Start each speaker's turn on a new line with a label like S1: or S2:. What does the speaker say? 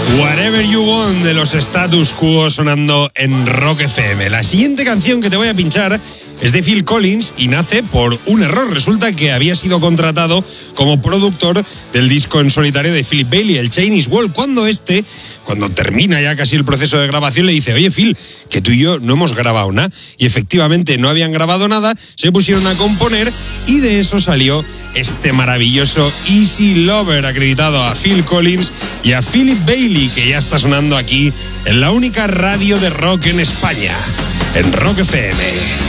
S1: Whatever You Want de los Status Quo sonando en Rock FM. La siguiente canción que te voy a pinchar es de Phil Collins y nace por un error. Resulta que había sido contratado como productor del disco en solitario de Philip Bailey, el Chinese Wall, cuando termina ya casi el proceso de grabación, le dice: oye, Phil, que tú y yo no hemos grabado nada. Y efectivamente no habían grabado nada, se pusieron a componer y de eso salió este maravilloso Easy Lover, acreditado a Phil Collins y a Philip Bailey, que ya está sonando aquí en la única radio de rock en España, en Rock FM.